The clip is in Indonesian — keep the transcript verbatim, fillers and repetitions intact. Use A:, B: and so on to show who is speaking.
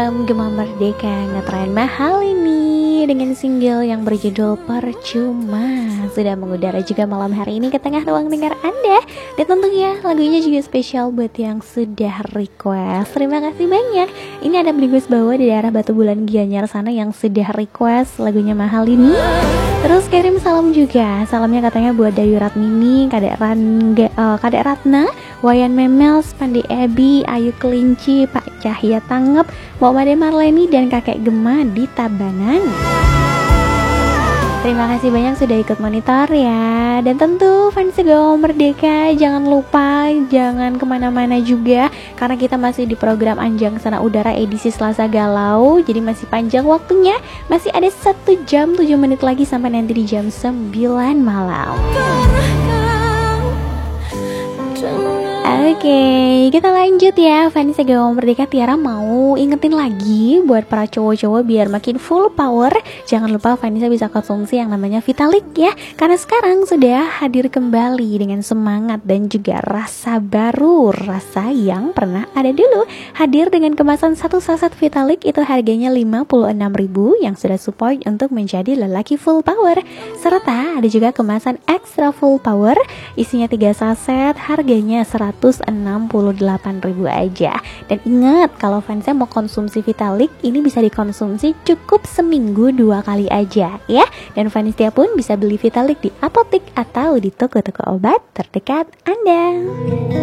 A: Gema Merdeka ngetren mahal ini dengan single yang berjudul Percuma sudah mengudara juga malam hari ini ke tengah ruang dengar Anda. Dan tentunya lagunya juga spesial buat yang sudah request. Terima kasih banyak. Ini ada Bligus Bawa di daerah Batu Bulan Gianyar sana yang sudah request lagunya mahal ini. Terus kirim salam juga. Salamnya katanya buat Dayu Ratmini, Kadek, Rangga, uh, Kadek Ratna, Wayan Memel, Pandi Ebi, Ayu Kelinci, Pak Cahya Tangep, Mbak Made Marleni, dan Kakek Gema di Tabanan. Terima kasih banyak sudah ikut monitor ya. Dan tentu fans Gema Merdeka jangan lupa, jangan kemana-mana juga, karena kita masih di program Anjang Sana Udara edisi Selasa Galau. Jadi masih panjang waktunya. Masih ada satu jam tujuh menit lagi sampai nanti di jam sembilan malam. Oke, okay, kita lanjut ya. Fans Gema Merdeka, Tiara mau ingetin lagi buat para cowok-cowok biar makin full power. Jangan lupa Vanessa bisa konsumsi yang namanya Vitalik ya, karena sekarang sudah hadir kembali dengan semangat dan juga rasa baru, rasa yang pernah ada dulu. Hadir dengan kemasan satu saset Vitalik itu harganya lima puluh enam ribu yang sudah support untuk menjadi lelaki full power. Serta ada juga kemasan extra full power, isinya tiga saset, harganya seratus enam puluh delapan ribu aja. Dan ingat, kalau fansnya mau konsumsi Vitalik, ini bisa dikonsumsi cukup seminggu dua kali aja ya. Dan fansnya pun bisa beli Vitalik di apotek atau di toko-toko obat terdekat Anda.